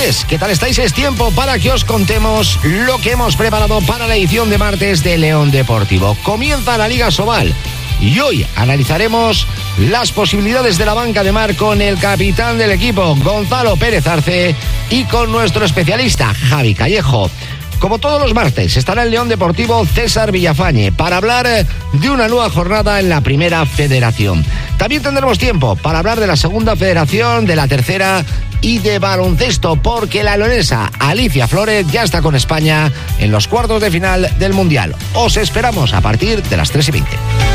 tardes, ¿qué tal estáis? Es tiempo para que os contemos lo que hemos preparado para la edición de martes de León Deportivo. Comienza la Liga Sobal y hoy analizaremos las posibilidades de la banca de mar con el capitán del equipo, Gonzalo Pérez Arce, y con nuestro especialista, Javi Callejo. Como todos los martes, estará el León Deportivo César Villafañe para hablar de una nueva jornada en la Primera Federación. También tendremos tiempo para hablar de la Segunda Federación, de la Tercera y de baloncesto, porque la leonesa Alicia Flores ya está con España en los cuartos de final del Mundial. Os esperamos a partir de las 3:20.